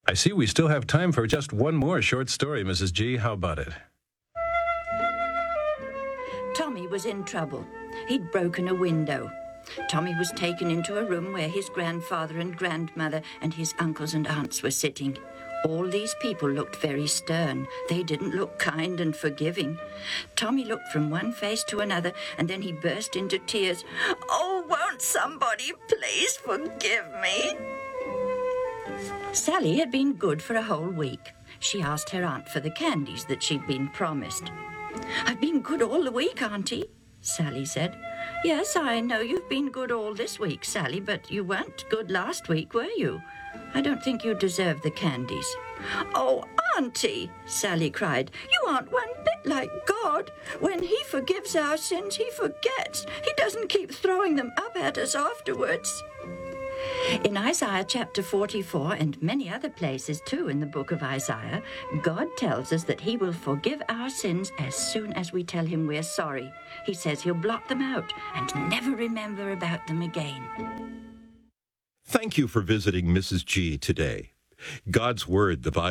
I see we still have time for just one more short story, Mrs. G. How about it? Tommy was in trouble. He'd broken a window. Tommy was taken into a room where his grandfather and grandmother and his uncles and aunts were sitting. All these people looked very stern. They didn't look kind and forgiving. Tommy looked from one face to another, and then he burst into tears. "Oh, won't somebody please forgive me?" Sally had been good for a whole week. She asked her aunt for the candies that she'd been promised. "I've been good all the week, Auntie," Sally said. "Yes, I know you've been good all this week, Sally, but you weren't good last week, were you? I don't think you deserve the candies." "Oh, Auntie," Sally cried, "you aren't one bit like God. When he forgives our sins, he forgets. He doesn't keep throwing them up at us afterwards." In Isaiah chapter 44 and many other places too in the book of Isaiah, God tells us that he will forgive our sins as soon as we tell him we're sorry. He says he'll blot them out and never remember about them again. Thank you for visiting Mrs. G today. God's Word, the Bible.